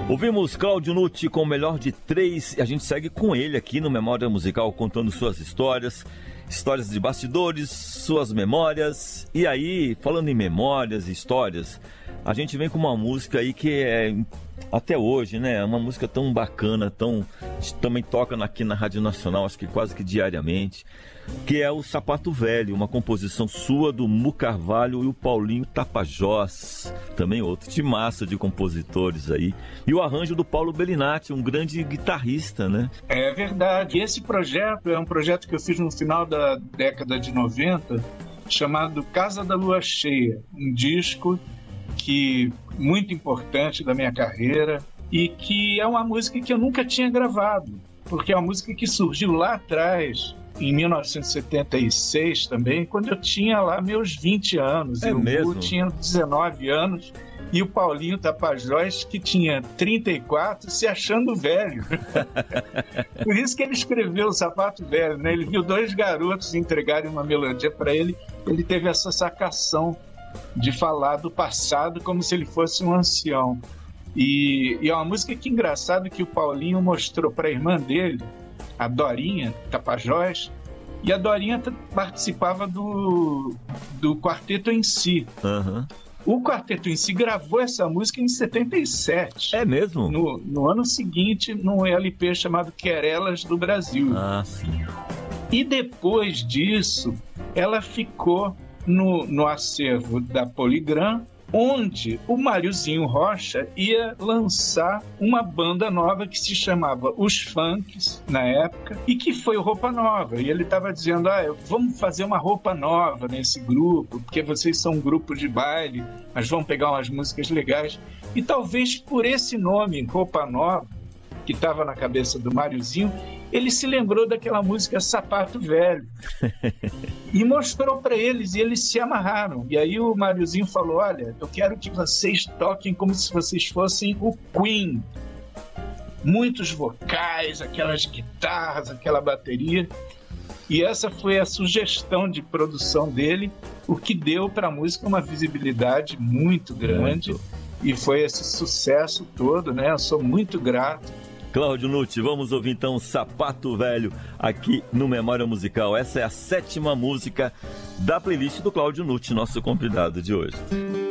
Ouvimos Cláudio Nutti com o melhor de três e a gente segue com ele aqui no Memória Musical contando suas histórias de bastidores, suas memórias. E aí, falando em memórias e histórias, a gente vem com uma música aí que é, até hoje, né, é uma música tão bacana, também toca aqui na Rádio Nacional, acho que quase que diariamente, que é o Sapato Velho, uma composição sua do Mu Carvalho e o Paulinho Tapajós, também outro timaço de compositores aí, e o arranjo do Paulo Bellinati, um grande guitarrista, né? É verdade, esse projeto é um projeto que eu fiz no final da década de 90, chamado Casa da Lua Cheia, um disco muito importante da minha carreira e que é uma música que eu nunca tinha gravado, porque é uma música que surgiu lá atrás, em 1976 também, quando eu tinha lá meus 20 anos. É mesmo? Eu tinha 19 anos e o Paulinho Tapajós, que tinha 34, se achando velho. Por isso que ele escreveu o Sapato Velho, né? Ele viu dois garotos entregarem uma melodia para ele, ele teve essa sacação de falar do passado como se ele fosse um ancião. E é uma música que engraçado que o Paulinho mostrou para a irmã dele, a Dorinha Tapajós, e a Dorinha participava do Quarteto em Si. Uhum. O Quarteto em Si gravou essa música em 77. É mesmo? No ano seguinte, num LP chamado Querelas do Brasil. Ah, sim. E depois disso, ela ficou no acervo da Polygram, onde o Máriozinho Rocha ia lançar uma banda nova que se chamava Os Funks, na época, e que foi o Roupa Nova. E ele estava dizendo, vamos fazer uma roupa nova nesse grupo, porque vocês são um grupo de baile, mas vão pegar umas músicas legais. E talvez por esse nome, Roupa Nova, que estava na cabeça do Máriozinho, ele se lembrou daquela música Sapato Velho e mostrou para eles, e eles se amarraram. E aí o Máriozinho falou, olha, eu quero que vocês toquem como se vocês fossem o Queen. Muitos vocais, aquelas guitarras, aquela bateria. E essa foi a sugestão de produção dele, o que deu para a música uma visibilidade muito grande. E foi esse sucesso todo, né? Eu sou muito grato. Cláudio Nutti, vamos ouvir então Sapato Velho aqui no Memória Musical. Essa é a 7ª música da playlist do Cláudio Nutti, nosso convidado de hoje.